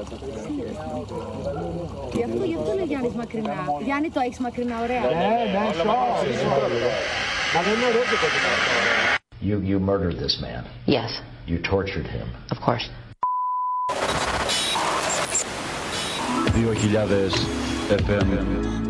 Γι' αυτό λέει Γιάννης μακρινά. Γιάννη, το έχεις μακρινά, ωραία. Ναι, μα δεν είναι ωραίο το κομμάτι. You murdered this man. Yes. You tortured him. Of course. 2000 FM